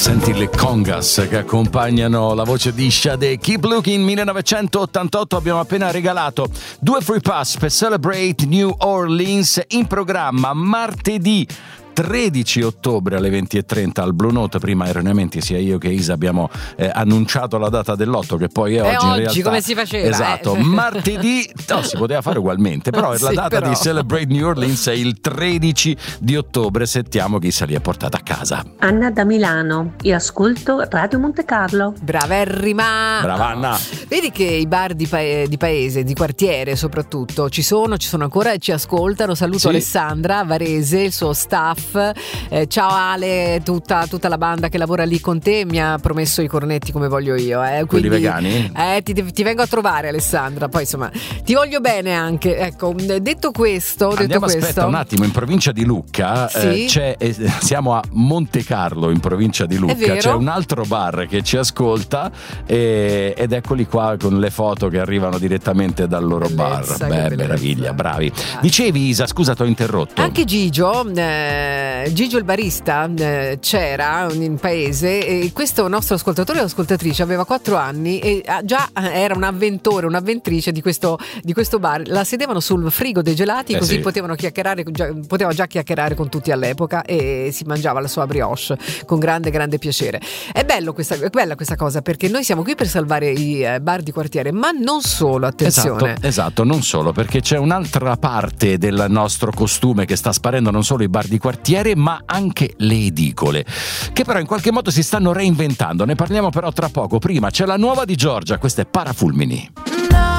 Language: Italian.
Senti le congas che accompagnano la voce di Sade. Keep Looking 1988. Abbiamo appena regalato 2 free pass per Celebrate New Orleans, in programma martedì 13 ottobre alle 20:30 al Blue Note. Prima erroneamente sia io che Isa abbiamo annunciato la data dell'8, che poi è oggi in realtà, come si faceva? Esatto, martedì si poteva fare ugualmente, però Sì, la data però di Celebrate New Orleans è il 13 di ottobre. Sentiamo chi se li è portata a casa. Anna da Milano, io ascolto Radio Monte Carlo. Braverrima! Brava Anna! Vedi che i bar di paese, di quartiere soprattutto, ci sono ancora e ci ascoltano. Saluto Sì. Alessandra Varese, il suo staff. Ciao Ale, tutta la banda che lavora lì con te. Mi ha promesso i cornetti come voglio io. Quelli vegani? Ti vengo a trovare, Alessandra. Poi insomma ti voglio bene anche. Ecco, detto questo, Aspetta un attimo, in provincia di Lucca Sì. siamo a Monte Carlo, in provincia di Lucca. È vero? C'è un altro bar che ci ascolta ed eccoli qua con le foto che arrivano direttamente dal loro Bellezza, bar. che Beh, bellezza. meraviglia, bravi. Dicevi, Isa, scusa, ti ho interrotto. Anche Gigio il barista, c'era in paese, e questo nostro ascoltatore o ascoltatrice aveva 4 anni e già era un avventore, un'avventrice di questo bar. La sedevano sul frigo dei gelati, così sì. poteva già chiacchierare con tutti all'epoca, e si mangiava la sua brioche con grande piacere. È bella questa cosa, perché noi siamo qui per salvare i bar di quartiere, ma non solo, attenzione. Esatto, non solo, perché c'è un'altra parte del nostro costume che sta sparendo, non solo i bar di quartiere ma anche le edicole, che però in qualche modo si stanno reinventando. Ne parliamo però tra poco. Prima c'è la nuova di Giorgia, questa è Parafulmini.